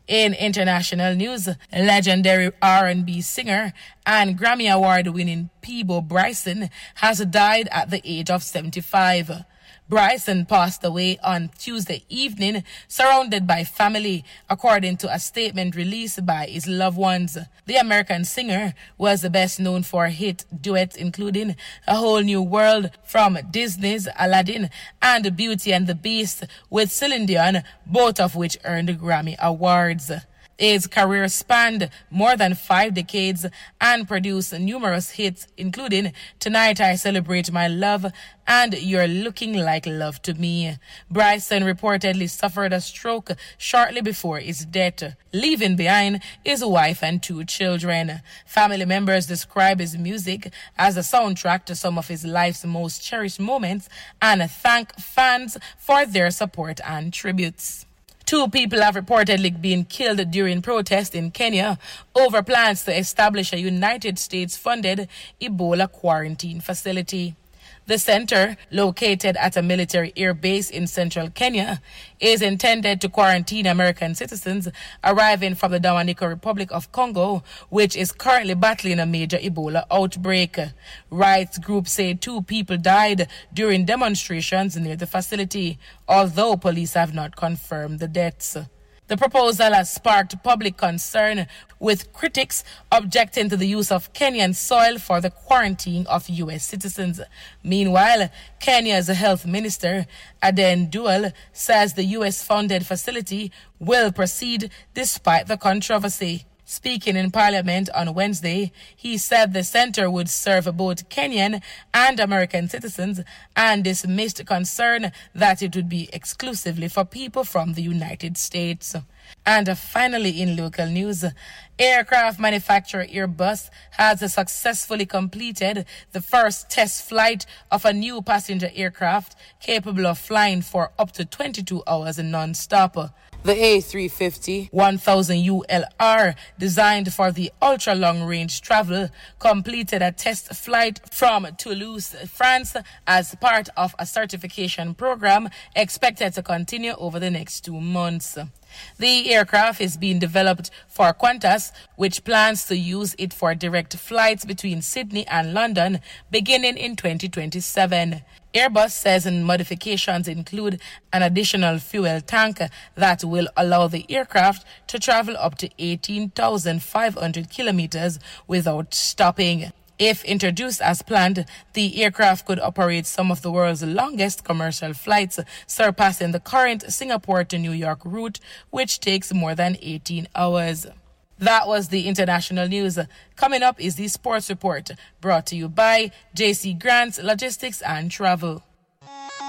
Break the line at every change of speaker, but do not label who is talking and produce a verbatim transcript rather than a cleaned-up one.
In international news, legendary R and B singer and Grammy Award-winning Peabo Bryson has died at the age of seventy-five. Bryson passed away on Tuesday evening, surrounded by family, according to a statement released by his loved ones. The American singer was best known for hit duets including A Whole New World from Disney's Aladdin and Beauty and the Beast with Celine Dion, both of which earned Grammy Awards. His career spanned more than five decades and produced numerous hits, including Tonight I Celebrate My Love and You're Looking Like Love to Me. Bryson reportedly suffered a stroke shortly before his death, leaving behind his wife and two children. Family members describe his music as a soundtrack to some of his life's most cherished moments and thank fans for their support and tributes. Two people have reportedly been killed during protests in Kenya over plans to establish a United States-funded Ebola quarantine facility. The center, located at a military air base in central Kenya, is intended to quarantine American citizens arriving from the Dominican Republic of Congo, which is currently battling a major Ebola outbreak. Rights groups say two people died during demonstrations near the facility, although police have not confirmed the deaths. The proposal has sparked public concern, with critics objecting to the use of Kenyan soil for the quarantine of U S citizens. Meanwhile, Kenya's health minister, Aden Duale, says the U S-funded facility will proceed despite the controversy. Speaking in Parliament on Wednesday, he said the center would serve both Kenyan and American citizens and dismissed concern that it would be exclusively for people from the United States. And finally, in local news, aircraft manufacturer Airbus has successfully completed the first test flight of a new passenger aircraft capable of flying for up to twenty-two hours non-stop. The A three fifty one thousand U L R, designed for the ultra-long-range travel, completed a test flight from Toulouse, France, as part of a certification program expected to continue over the next two months. The aircraft is being developed for Qantas, which plans to use it for direct flights between Sydney and London beginning in twenty twenty-seven. Airbus says modifications include an additional fuel tank that will allow the aircraft to travel up to eighteen thousand five hundred kilometers without stopping. If introduced as planned, the aircraft could operate some of the world's longest commercial flights, surpassing the current Singapore to New York route, which takes more than eighteen hours. That was the international news. Coming up is the sports report, brought to you by J C Grants Logistics and Travel.